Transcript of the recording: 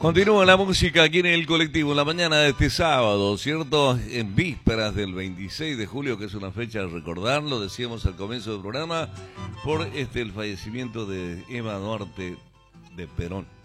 Continúa la música aquí en el colectivo en la mañana de este sábado, ¿cierto? En vísperas del 26 de julio, que es una fecha de recordar, lo decíamos al comienzo del programa, por el fallecimiento de Eva Duarte de Perón.